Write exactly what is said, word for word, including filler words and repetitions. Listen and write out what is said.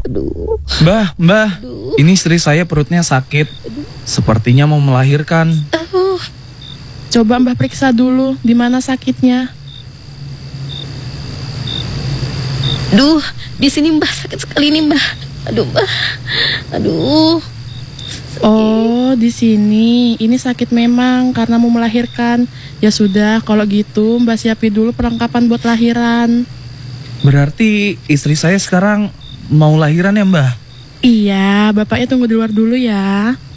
Aduh. Mbah, mbah, Aduh. ini istri saya perutnya sakit. Sepertinya mau melahirkan. Aduh. Coba Mbah periksa dulu di mana sakitnya. Duh, di sini Mbah, sakit sekali nih Mbah. Aduh Mbah. Aduh. Oh, di sini. Ini sakit memang karena mau melahirkan. Ya sudah, kalau gitu Mbah siapin dulu perlengkapan buat lahiran. Berarti istri saya sekarang mau lahiran ya, Mbah? Iya, bapaknya tunggu di luar dulu ya.